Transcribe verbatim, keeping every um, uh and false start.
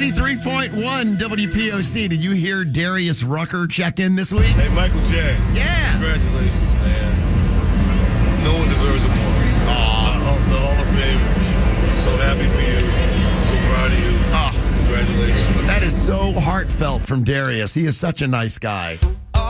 ninety-three point one W P O C. Did you hear Darius Rucker check in this week? Hey, Michael J. Yeah. Congratulations, man. No one deserves it more. Aw. The Hall of Fame. I'm so happy for you. I'm so proud of you. Oh. Congratulations. That is so heartfelt from Darius. He is such a nice guy.